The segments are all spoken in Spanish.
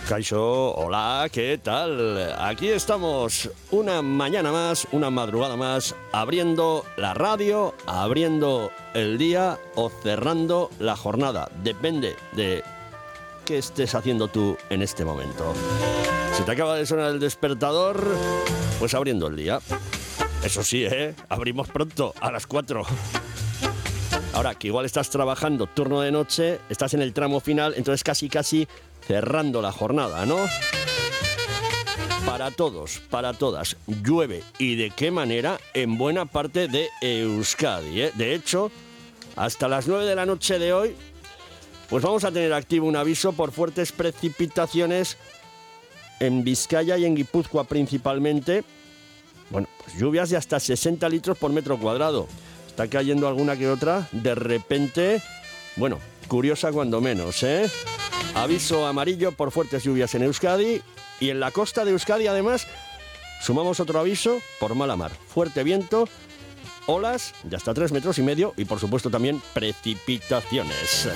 Kaixo, hola, ¿qué tal? Aquí estamos una mañana más, una madrugada más, abriendo la radio, abriendo el día o cerrando la jornada. Depende de qué estés haciendo tú en este momento. Si te acaba de sonar el despertador, pues abriendo el día. Eso sí, abrimos pronto, a las 4. Ahora, que igual estás trabajando turno de noche, estás en el tramo final, entonces casi cerrando la jornada, ¿no? Para todos, para todas, llueve, y de qué manera, en buena parte de Euskadi, ¿eh? De hecho, hasta las 9 de la noche de hoy, pues vamos a tener activo un aviso por fuertes precipitaciones en Vizcaya y en Guipúzcoa principalmente. Bueno, pues lluvias de hasta 60 litros por metro cuadrado. Está cayendo alguna que otra, de repente, bueno, curiosa cuando menos, ¿eh? Aviso amarillo por fuertes lluvias en Euskadi, y en la costa de Euskadi además sumamos otro aviso por mala mar. Fuerte viento, olas de hasta 3,5 metros y por supuesto también precipitaciones.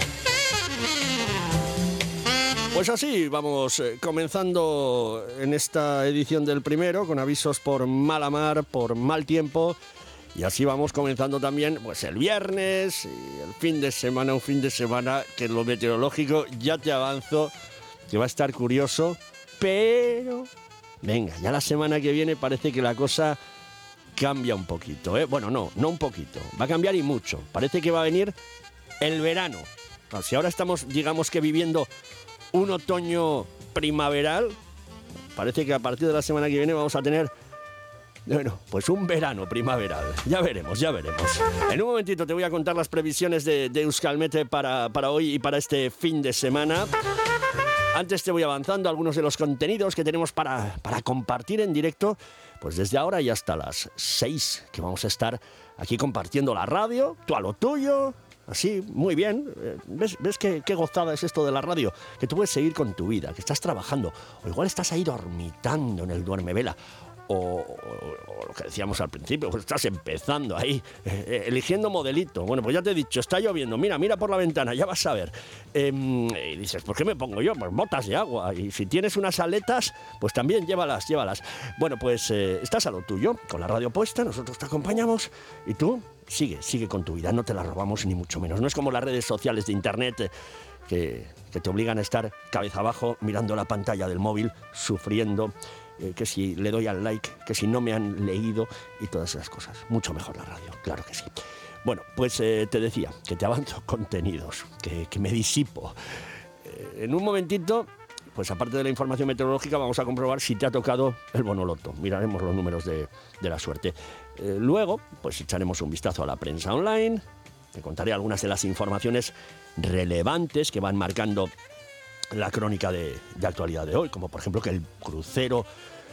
Pues así vamos comenzando en esta edición del primero con avisos por mala mar, por mal tiempo. Y así vamos comenzando también pues el viernes y el fin de semana, un fin de semana que en lo meteorológico ya te avanzo que va a estar curioso, pero venga, ya la semana que viene parece que la cosa cambia un poquito, ¿eh? Bueno, no un poquito, va a cambiar y mucho. Parece que va a venir el verano. Bueno, si ahora estamos, digamos que viviendo un otoño primaveral, parece que a partir de la semana que viene vamos a tener, bueno, pues un verano primaveral. Ya veremos. En un momentito te voy a contar las previsiones de Euskalmet para hoy y para este fin de semana. Antes te voy avanzando algunos de los contenidos que tenemos para compartir en directo, pues desde ahora y hasta las 6, que vamos a estar aquí compartiendo la radio, tú a lo tuyo. Así, muy bien. ¿Ves qué gozada es esto de la radio? Que tú puedes seguir con tu vida, que estás trabajando, o igual estás ahí dormitando en el duermevela, o lo que decíamos al principio, pues estás empezando ahí, eligiendo modelito. Bueno, pues ya te he dicho, está lloviendo, mira por la ventana, ya vas a ver. Y dices, ¿por qué me pongo yo? Pues botas de agua. Y si tienes unas aletas, pues también llévalas. Bueno, pues estás a lo tuyo, con la radio puesta, nosotros te acompañamos, y tú sigue con tu vida, no te la robamos ni mucho menos. No es como las redes sociales de internet que te obligan a estar cabeza abajo, mirando la pantalla del móvil, sufriendo, que si le doy al like, que si no me han leído y todas esas cosas. Mucho mejor la radio, claro que sí. Bueno, pues te decía que te avanzo contenidos, que me disipo. En un momentito, pues aparte de la información meteorológica, vamos a comprobar si te ha tocado el bonoloto. Miraremos los números de la suerte. Luego, pues echaremos un vistazo a la prensa online. Te contaré algunas de las informaciones relevantes que van marcando la crónica de actualidad de hoy, como por ejemplo que el crucero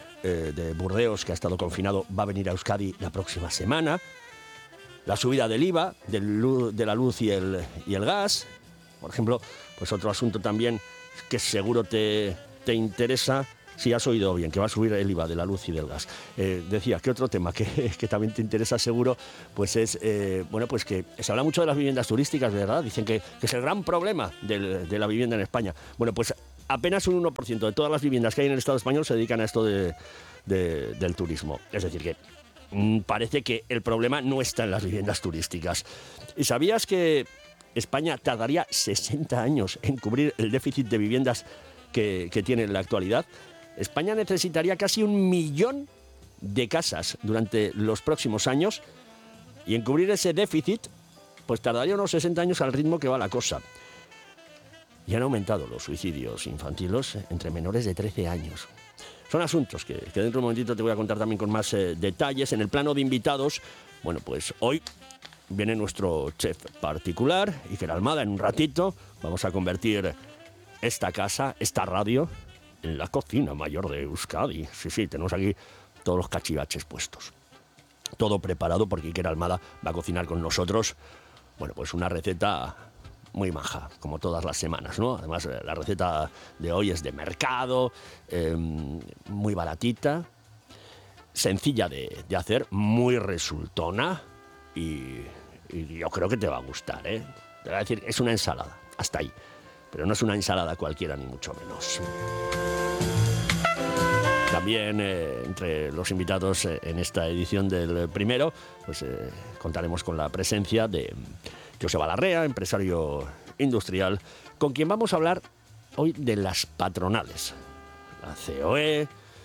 de Burdeos, que ha estado confinado, va a venir a Euskadi la próxima semana. La subida del IVA, de la luz y el gas. Por ejemplo, pues otro asunto también que seguro te interesa, si has oído bien, que va a subir el IVA de la luz y del gas. Decía que otro tema que también te interesa seguro, pues es, bueno, pues que se habla mucho de las viviendas turísticas, ¿verdad? Dicen que es el gran problema de la vivienda en España. Bueno, pues apenas un 1% de todas las viviendas que hay en el Estado español se dedican a esto del turismo. Es decir, que parece que el problema no está en las viviendas turísticas. ¿Y sabías que España tardaría 60 años en cubrir el déficit de viviendas que tiene en la actualidad? España necesitaría casi 1 millón de casas durante los próximos años, y en cubrir ese déficit pues tardaría unos 60 años al ritmo que va la cosa. Y han aumentado los suicidios infantiles entre menores de 13 años. Son asuntos que dentro de un momentito te voy a contar también con más detalles. En el plano de invitados, bueno, pues hoy viene nuestro chef particular, Iker Almada. En un ratito vamos a convertir esta casa, esta radio, en la cocina mayor de Euskadi. Sí, tenemos aquí todos los cachivaches puestos. Todo preparado porque Iker Almada va a cocinar con nosotros, bueno, pues una receta muy maja, como todas las semanas, ¿no? Además, la receta de hoy es de mercado, muy baratita, sencilla de hacer, muy resultona, y yo creo que te va a gustar, ¿eh? Te voy a decir, es una ensalada, hasta ahí. pero no es una ensalada cualquiera, ni mucho menos. También entre los invitados en esta edición del primero, pues contaremos con la presencia de Joseba Larrea, empresario industrial, con quien vamos a hablar hoy de las patronales. La COE,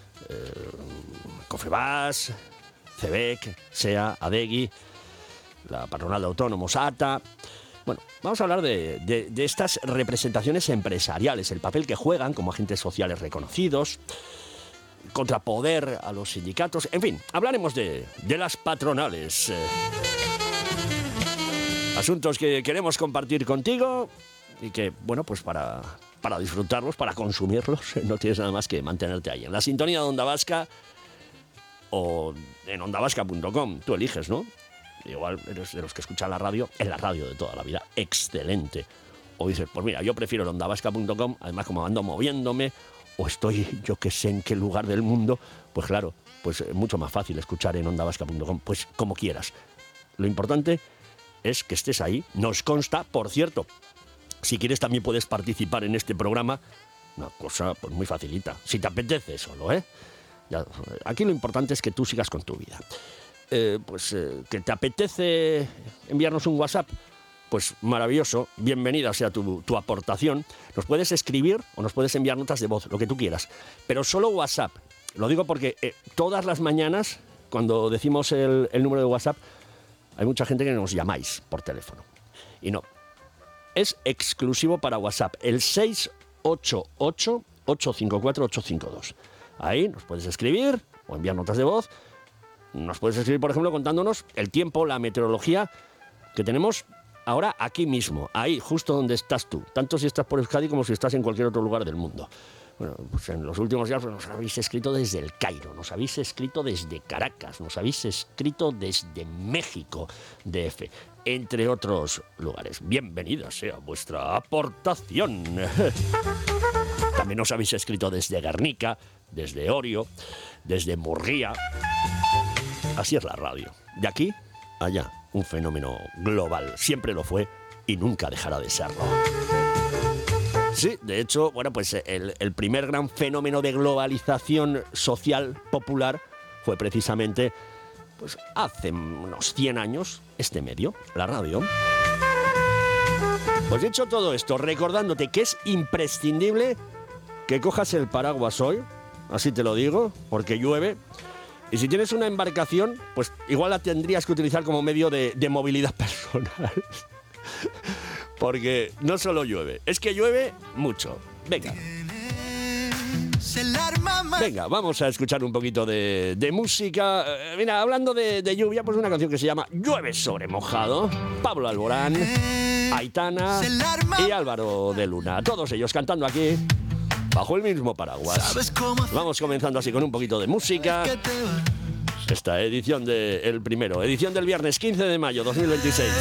Confebask, CEBEC, SEA, ADEGI, la patronal de autónomos, ATA. Bueno, vamos a hablar de estas representaciones empresariales, el papel que juegan como agentes sociales reconocidos, contrapoder a los sindicatos, en fin, hablaremos de las patronales. Asuntos que queremos compartir contigo y que, bueno, pues para disfrutarlos, para consumirlos, no tienes nada más que mantenerte ahí, en la sintonía de Onda Vasca o en ondavasca.com. Tú eliges, ¿no? Igual eres de los que escuchan la radio, en la radio de toda la vida, excelente. O dices, pues mira, yo prefiero el ondavasca.com, además como ando moviéndome, o estoy, yo que sé en qué lugar del mundo, pues claro, pues mucho más fácil escuchar en ondavasca.com, pues como quieras. Lo importante es que estés ahí. Nos consta, por cierto, si quieres también puedes participar en este programa, una cosa pues muy facilita, si te apetece solo, ¿eh? Ya, aquí lo importante es que tú sigas con tu vida. Que te apetece enviarnos un WhatsApp, pues maravilloso, bienvenida sea tu aportación. Nos puedes escribir o nos puedes enviar notas de voz, lo que tú quieras, pero solo WhatsApp. Lo digo porque todas las mañanas, cuando decimos el número de WhatsApp, hay mucha gente que nos llamáis por teléfono. Y no, es exclusivo para WhatsApp, el 688-854-852. Ahí nos puedes escribir o enviar notas de voz. Nos puedes escribir, por ejemplo, contándonos el tiempo, la meteorología que tenemos ahora aquí mismo, ahí, justo donde estás tú, tanto si estás por Euskadi como si estás en cualquier otro lugar del mundo. Bueno, pues en los últimos días nos habéis escrito desde el Cairo, nos habéis escrito desde Caracas, nos habéis escrito desde México, DF, entre otros lugares. Bienvenida sea vuestra aportación. También nos habéis escrito desde Guernica, desde Orio, desde Murguía. Así es la radio. De aquí a allá, un fenómeno global. Siempre lo fue y nunca dejará de serlo. Sí, de hecho, bueno, pues el primer gran fenómeno de globalización social popular fue precisamente, pues hace unos 100 años, este medio, la radio. Pues dicho todo esto, recordándote que es imprescindible que cojas el paraguas hoy, así te lo digo, porque llueve. Y si tienes una embarcación, pues igual la tendrías que utilizar como medio de movilidad personal. Porque no solo llueve, es que llueve mucho. Venga, vamos a escuchar un poquito de música. Mira, hablando de lluvia, pues una canción que se llama Llueve sobre mojado. Pablo Alborán, Aitana y Álvaro de Luna. Todos ellos cantando aquí bajo el mismo paraguas. Vamos comenzando así con un poquito de música. Esta edición del primero, edición del viernes 15 de mayo 2026.